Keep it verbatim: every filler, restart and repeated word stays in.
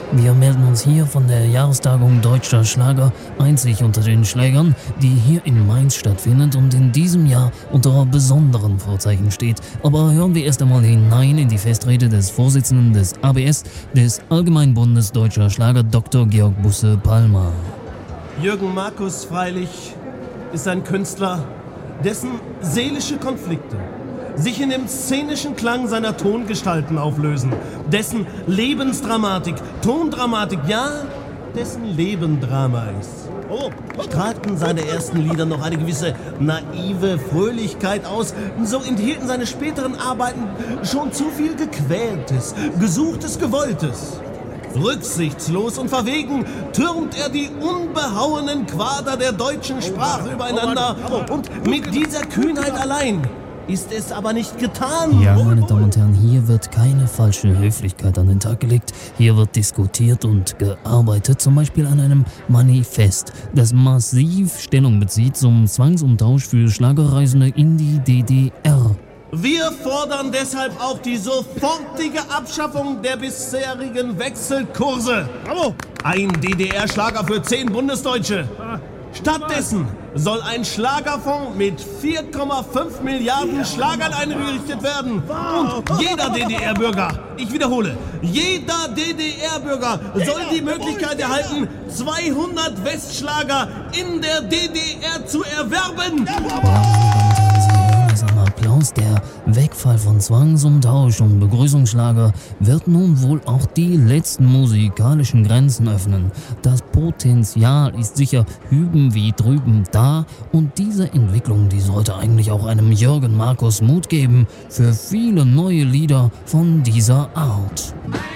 Wir melden uns hier von der Jahrestagung Deutscher Schlager, einzig unter den Schlägern, die hier in Mainz stattfindet und in diesem Jahr unter besonderen Vorzeichen steht. Aber hören wir erst einmal hinein in die Festrede des Vorsitzenden des A B S, des Allgemeinbundes Deutscher Schlager, Doktor Georg Busse-Palmer. Jürgen Markus freilich ist ein Künstler, dessen seelische Konflikte sich in dem szenischen Klang seiner Tongestalten auflösen, dessen Lebensdramatik, Tondramatik, ja, dessen Lebendrama ist. Oh, strahlten seine ersten Lieder noch eine gewisse naive Fröhlichkeit aus, so enthielten seine späteren Arbeiten schon zu viel Gequältes, Gesuchtes, Gewolltes. Rücksichtslos und verwegen türmt er die unbehauenen Quader der deutschen Sprache übereinander und mit dieser Kühnheit allein ist es aber nicht getan. Ja, meine Damen und Herren, hier wird keine falsche Höflichkeit an den Tag gelegt. Hier wird diskutiert und gearbeitet, zum Beispiel an einem Manifest, das massiv Stellung bezieht zum Zwangsumtausch für Schlagerreisende in die D D R. Wir fordern deshalb auch die sofortige Abschaffung der bisherigen Wechselkurse. Bravo. Ein D D R-Schlager für zehn Bundesdeutsche. Stattdessen soll ein Schlagerfonds mit vier Komma fünf Milliarden Schlagern eingerichtet werden. Und jeder D D R-Bürger, ich wiederhole, jeder D D R-Bürger soll die Möglichkeit erhalten, zweihundert Westschlager in der D D R zu erwerben. Applaus. Der Wegfall von Zwangsumtausch und Begrüßungsschlager wird nun wohl auch die letzten musikalischen Grenzen öffnen. Das Potenzial ist sicher hüben wie drüben da und diese Entwicklung, die sollte eigentlich auch einem Jürgen Markus Mut geben für viele neue Lieder von dieser Art.